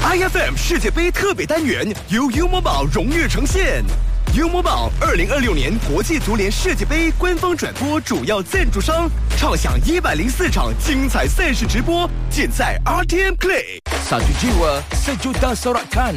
IFM 世界杯特别单元由 U Mobile 荣誉呈现。U Mobile 2026年国际足联世界杯官方转播主要赞助商，畅享104场精彩赛事直播，尽在 RTM Play。 Satu jiwa, sejuta sorakan。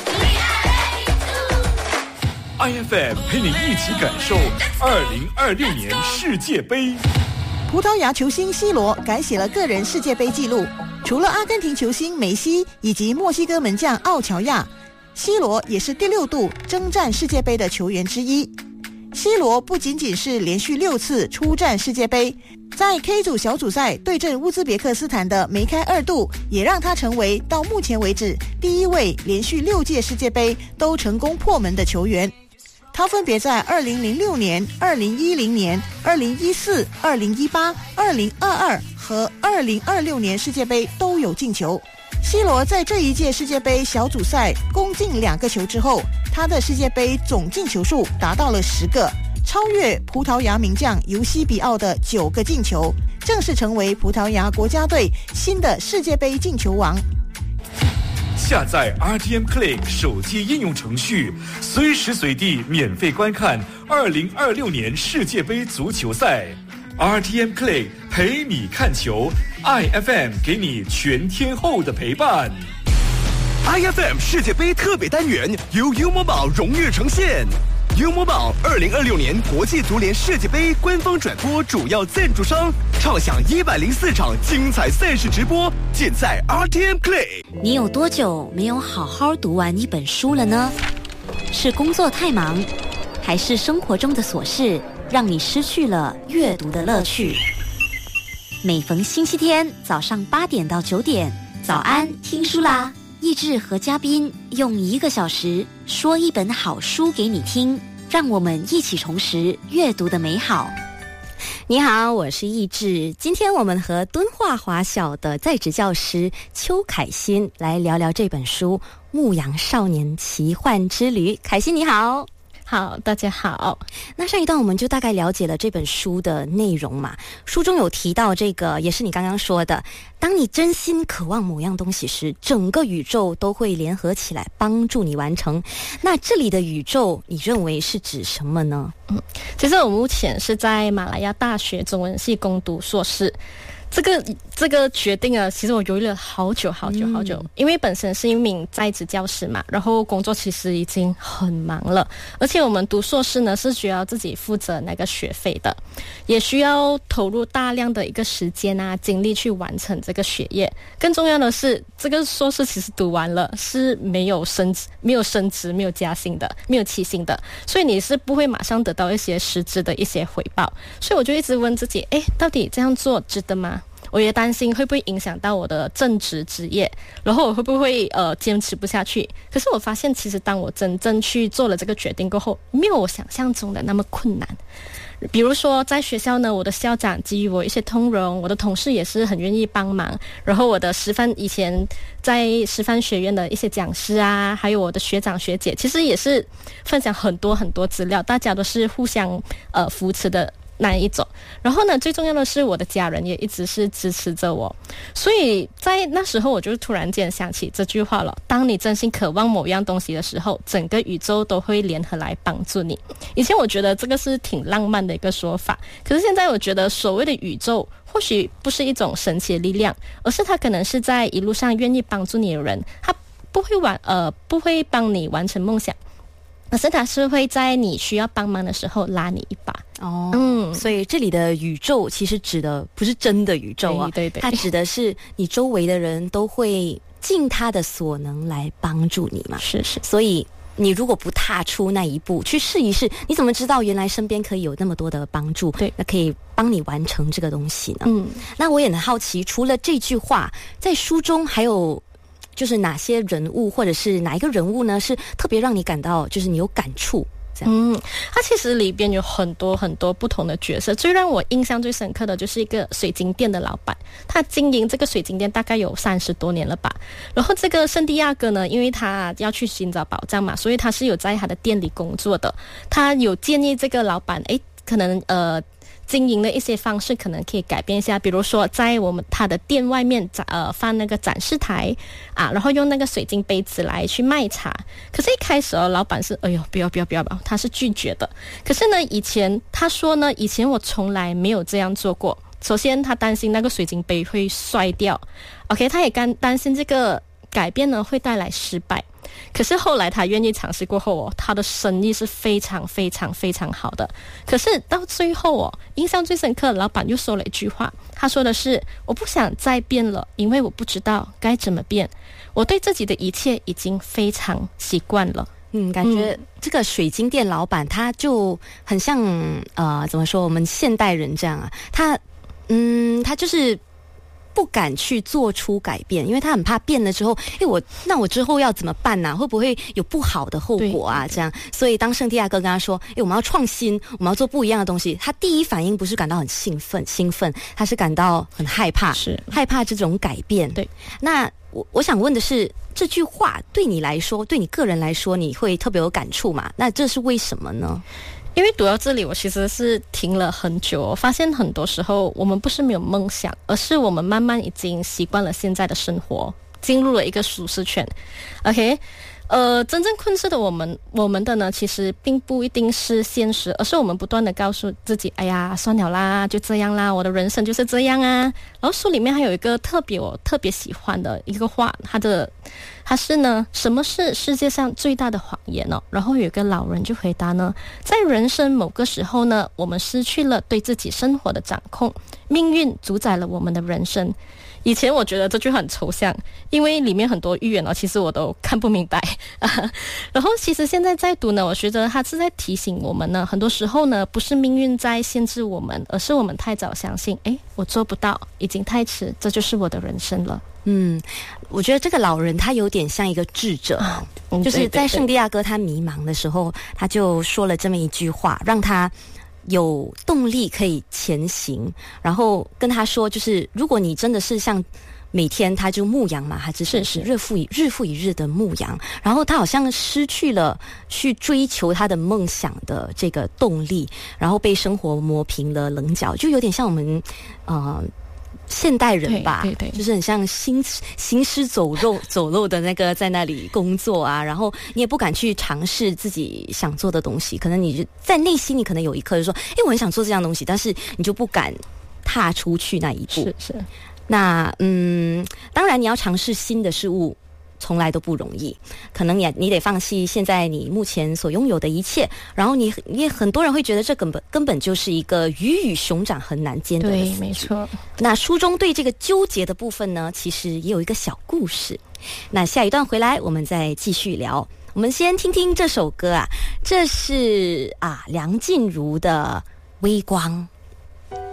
IFM 陪你一起感受2026年世界杯。 葡萄牙球星 C 罗改写了个人世界杯纪录，除了阿根廷球星梅西以及墨西哥门将奥乔亚，C 罗也是第6度征战世界杯的球员之一。C 罗不仅仅是连续6次出战世界杯，在 K 组小组赛对阵乌兹别克斯坦的梅开2度，也让他成为到目前为止第一位连续6届世界杯都成功破门的球员。他分别在2006年、2010年、2014、2018、2022和2026年世界杯都有进球。C 罗在这一届世界杯小组赛攻进2个球之后，他的世界杯总进球数达到了10个，超越葡萄牙名将尤西比奥的9个进球，正式成为葡萄牙国家队新的世界杯进球王。 下载 RTM Play 手机应用程序，随时随地免费观看2026年世界杯足球赛。RTM Play 陪你看球， IFM 给你全天候的陪伴。 IFM 世界杯特别单元由 U Mobile 荣誉呈现。U Mobile 2026年国际足联世界杯官方转播主要赞助商，畅享104场精彩赛事直播，尽在 RTM Play。 你有多久没有好好读完一本书了呢？是工作太忙，还是生活中的琐事让你失去了阅读的乐趣？每逢星期天早上8点到9点，早安听书啦！益智和嘉宾用1个小时说一本好书给你听，让我们一起重拾阅读的美好。你好，我是益智。今天我们和敦化华小的在职教师邱凯欣来聊聊这本书《牧羊少年奇幻之旅》。凯欣你好。 好，大家好。 那上一段我们就大概了解了这本书的内容嘛，书中有提到这个也是你刚刚说的，当你真心渴望某样东西时，整个宇宙都会联合起来帮助你完成。那这里的宇宙你认为是指什么呢？ 其实我目前是在马来亚大学中文系攻读硕士。这个决定啊，其实我犹豫了好久，因为本身是一名在职教师嘛，然后工作其实已经很忙了，而且我们读硕士呢是需要自己负责那个学费的，也需要投入大量的一个时间啊精力去完成这个学业。更重要的是，这个硕士其实读完了是没有升职、没有加薪的，没有起薪的，所以你是不会马上得到一些实质的一些回报。所以我就一直问自己，到底这样做值得吗？我也担心会不会影响到我的正职职业，然后我会不会坚持不下去。可是我发现其实当我真正去做了这个决定过后，没有我想象中的那么困难。比如说在学校呢，我的校长给予我一些通融，我的同事也是很愿意帮忙，然后我的以前在师范学院的一些讲师啊，还有我的学长学姐，其实也是分享很多资料，大家都是互相扶持的那一种。然后呢，最重要的是我的家人也一直是支持着我，所以在那时候我就突然间想起这句话了，当你真心渴望某样东西的时候，整个宇宙都会联合来帮助你。以前我觉得这个是挺浪漫的一个说法，可是现在我觉得所谓的宇宙或许不是一种神奇的力量，而是它可能是在一路上愿意帮助你的人，他不会帮你完成梦想，可是他是会在你需要帮忙的时候拉你一把。 所以这里的宇宙其实指的不是真的宇宙啊， 对， 它指的是你周围的人都会尽他的所能来帮助你嘛。 是， 所以你如果不踏出那一步去试一试，你怎么知道原来身边可以有那么多的帮助， 对， 那可以帮你完成这个东西呢？那我也很好奇，除了这句话，在书中还有就是哪些人物，或者是哪一个人物呢，是特别让你感到就是你有感触？ 它其实里边有很多不同的角色，最让我印象最深刻的就是一个水晶店的老板，他经营这个水晶店大概有30多年了吧。然后这个圣地亚哥呢，因为他要去寻找宝藏嘛，所以他是有在他的店里工作的。他有建议这个老板可能经营的一些方式可能可以改变一下，比如说在他的店外面放那个展示台啊，然后用那个水晶杯子来去卖茶。可是一开始老板是不要，他是拒绝的。可是呢，他说呢，以前我从来没有这样做过。首先他担心那个水晶杯会摔掉 ，OK， 他也担心这个改变呢会带来失败。可是后来他愿意尝试过后他的生意是非常非常非常好的。可是到最后印象最深刻，老板又说了一句话，他说的是：我不想再变了，因为我不知道该怎么变。我对自己的一切已经非常习惯了。 感觉这个水晶店老板他就很像怎么说，我们现代人这样啊，他就是不敢去做出改变，因为他很怕变了之后，那我之后要怎么办呢？会不会有不好的后果啊？这样，所以当圣地亚哥跟他说，我们要创新，我们要做不一样的东西，他第一反应不是感到很兴奋，他是感到很害怕，害怕这种改变。对，那我想问的是，这句话对你来说，对你个人来说，你会特别有感触吗？那这是为什么呢？ 因为读到这里，我其实是停了很久，我发现很多时候我们不是没有梦想，而是我们慢慢已经习惯了现在的生活，进入了一个舒适圈。OK，真正困住的我们的呢，其实并不一定是现实，而是我们不断的告诉自己，哎呀，算了啦，就这样啦，我的人生就是这样啊。然后书里面还有一个我特别喜欢的一个话，他是呢，什么是世界上最大的谎言呢？然后有一个老人就回答呢，在人生某个时候呢，我们失去了对自己生活的掌控，命运主宰了我们的人生。以前我觉得这句很抽象，因为里面很多寓言其实我都看不明白然后其实现在在读呢，我觉得他是在提醒我们呢，很多时候呢，不是命运在限制我们，而是我们太早相信，我做不到，已经太迟，这就是我的人生了。 我觉得这个老人他有点像一个智者，就是在圣地亚哥他迷茫的时候，他就说了这么一句话，让他有动力可以前行，然后跟他说，就是如果你真的是像每天他就牧羊嘛，他只是日复一日的牧羊，然后他好像失去了去追求他的梦想的这个动力，然后被生活磨平了棱角，就有点像我们现代人吧，对，就是很像行尸走肉的那个在那里工作啊，然后你也不敢去尝试自己想做的东西，可能你就在内心你可能有一刻就说，我很想做这样东西，但是你就不敢踏出去那一步。是。那当然你要尝试新的事物从来都不容易，可能你得放弃现在你目前所拥有的一切，然后你也很多人会觉得这根本就是一个鱼与熊掌很难兼得的。对，没错。那书中对这个纠结的部分呢，其实也有一个小故事。那下一段回来我们再继续聊。我们先听听这首歌啊，这是梁静茹的《微光》。